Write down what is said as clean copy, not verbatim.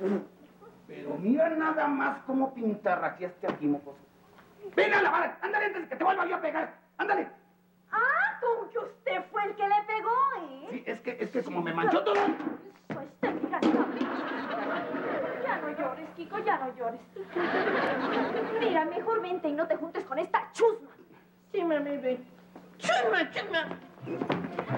Pero mira nada más cómo pintarrajeaste aquí, mocoso. ¡Ven a lavar! ¡Ándale antes de que te vuelva yo a pegar! ¡Ándale! Ah, con que usted fue el que le pegó, ¿eh? Sí, es que como me manchó todo... Pues te mira, ya no llores, Kiko, ya no llores. Mira, mejor vente y no te juntes con esta chusma. Sí, mami, ven. Chusma, chusma.